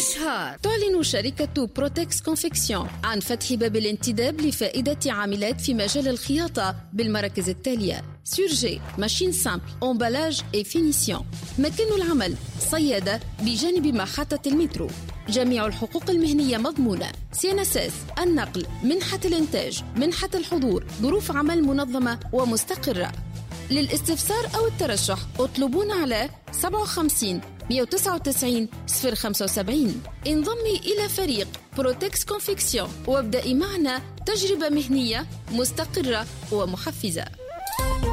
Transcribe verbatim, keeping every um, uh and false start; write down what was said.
إشهار. تعلن شركة بروتكس كونفكسيون عن فتح باب الانتداب لفائدة عاملات في مجال الخياطة بالمراكز التالية: سورجي، ماشين سامبل، أمبالاج اي فينيسيون. مكان العمل: صيادة بجانب محطة المترو. جميع الحقوق المهنية مضمونة: سي إن إس إس، النقل، منحة الإنتاج، منحة الحضور، ظروف عمل منظمة ومستقرة. للاستفسار أو الترشح اطلبونا على سبعة وخمسين مئة وتسعة وتسعين صفر خمسة وسبعين. انضمي إلى فريق بروتكس كونفكسيون وابدأي معنا تجربة مهنية مستقرة ومحفزة.